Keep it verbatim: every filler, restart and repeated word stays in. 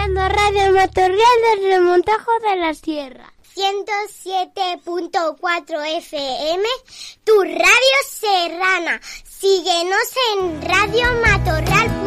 escuchando Radio Matorral del Remontajo de la Sierra. ciento siete punto cuatro F M, tu radio serrana. Síguenos en Radio Matorral.